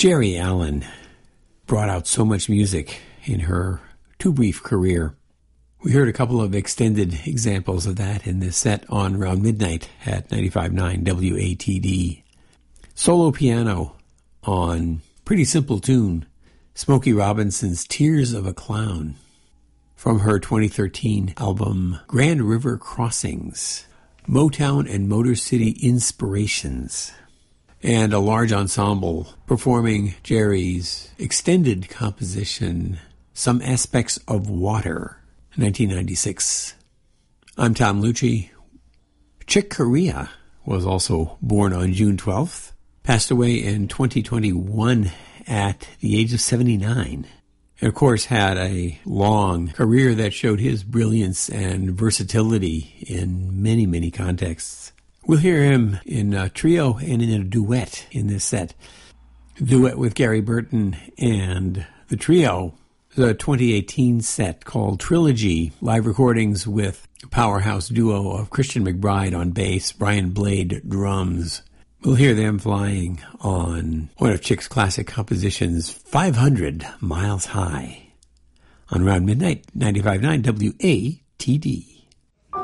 Geri Allen brought out so much music in her too brief career. We heard a couple of extended examples of that in this set on Around Midnight at 95.9 WATD. Solo piano on pretty simple tune, Smokey Robinson's Tears of a Clown, from her 2013 album Grand River Crossings, Motown and Motor City Inspirations, and a large ensemble performing Geri's extended composition, Some Aspects of Water, 1996. I'm Tom Lucci. Chick Corea was also born on June 12th, passed away in 2021 at the age of 79. And of course had a long career that showed his brilliance and versatility in many, many contexts. We'll hear him in a trio and in a duet in this set. Duet with Gary Burton and the trio, the 2018 set called Trilogy, live recordings with a powerhouse duo of Christian McBride on bass, Brian Blade drums. We'll hear them flying on one of Chick's classic compositions, 500 Miles High, on Around Midnight, 95.9 WATD.